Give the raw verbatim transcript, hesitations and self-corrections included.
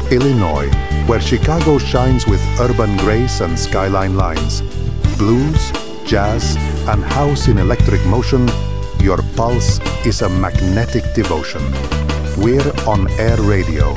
Illinois, where Chicago shines with urban grace and skyline lines. Blues, jazz, and house in electric motion, your pulse is a magnetic devotion. We're on Air Radio,